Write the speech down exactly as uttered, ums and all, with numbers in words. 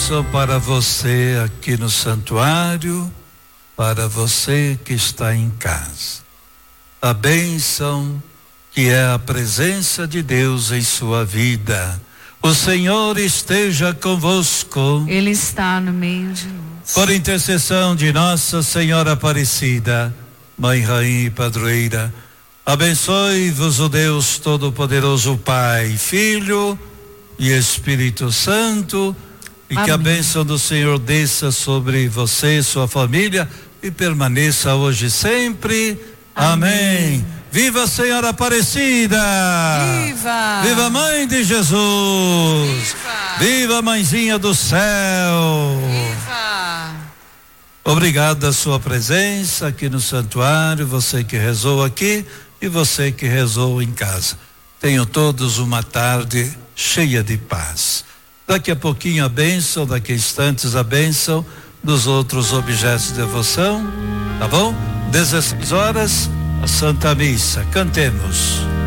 bênção para você aqui no santuário, para você que está em casa. A bênção que é a presença de Deus em sua vida. O Senhor esteja convosco. Ele está no meio de nós. Por intercessão de Nossa Senhora Aparecida, Mãe, Rainha e Padroeira, abençoe-vos o Deus Todo-Poderoso, Pai, Filho e Espírito Santo, e Amém. que a bênção do Senhor desça sobre você e sua família e permaneça hoje e sempre. Amém. Amém. Viva a Senhora Aparecida! Viva! Viva a Mãe de Jesus! Viva! Viva a Mãezinha do céu! Viva! Obrigado da sua presença aqui no santuário, você que rezou aqui e você que rezou em casa. Tenham todos uma tarde cheia de paz. Daqui a pouquinho a bênção, daqui a instantes a bênção dos outros objetos de devoção, tá bom? dezesseis horas, a Santa Missa. Cantemos.